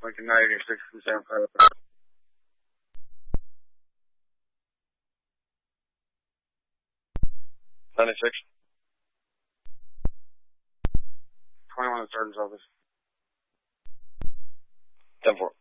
Lincoln 96 from San Francisco. 96. 21 in the sergeant's office. 10-4.